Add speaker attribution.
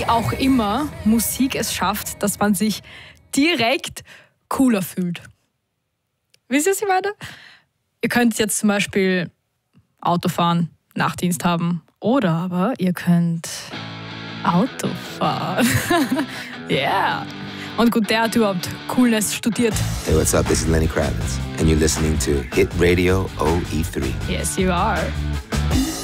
Speaker 1: auch immer Musik es schafft, dass man sich direkt cooler fühlt. Wisst ihr, was ich meine? Ihr könnt jetzt zum Beispiel Auto fahren, Nachtdienst haben. Oder aber ihr könnt Auto fahren. Yeah. Und gut, der hat überhaupt Coolness studiert.
Speaker 2: Hey, what's up? This is Lenny Kravitz, and you're listening to Hit Radio OE3.
Speaker 1: Yes, you are.